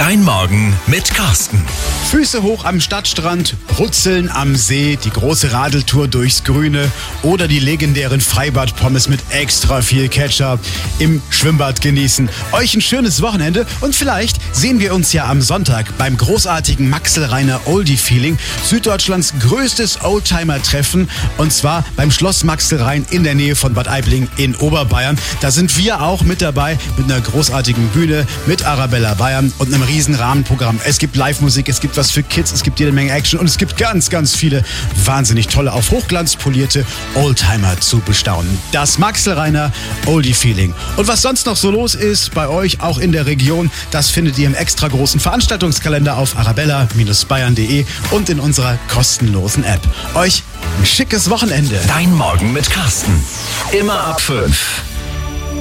Dein Morgen mit Carsten. Füße hoch am Stadtstrand, Brutzeln am See, die große Radeltour durchs Grüne oder die legendären Freibad-Pommes mit extra viel Ketchup im Schwimmbad genießen. Euch ein schönes Wochenende und vielleicht sehen wir uns ja am Sonntag beim großartigen Maxl-Reiner Oldie-Feeling, Süddeutschlands größtes Oldtimer-Treffen, und zwar beim Schloss Maxl-Rhein in der Nähe von Bad Aibling in Oberbayern. Da sind wir auch mit dabei mit einer großartigen Bühne, mit Arabella Bayern und einem riesen Rahmenprogramm. Es gibt Live-Musik, es gibt was für Kids, es gibt jede Menge Action und es gibt ganz, ganz viele wahnsinnig tolle, auf Hochglanz polierte Oldtimer zu bestaunen. Das Maxl-Reiner Oldie-Feeling. Und was sonst noch so los ist bei euch, auch in der Region, das findet ihr im extra großen Veranstaltungskalender auf arabella-bayern.de und in unserer kostenlosen App. Euch ein schickes Wochenende. Dein Morgen mit Carsten. Immer ab 5.